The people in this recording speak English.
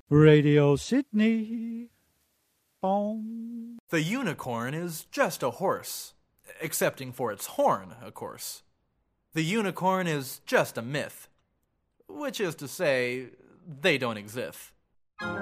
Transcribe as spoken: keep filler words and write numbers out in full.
Radio Sydney. Boom. The unicorn is just a horse, excepting for its horn, of course. The unicorn is just a myth, which is to say, they don't exist.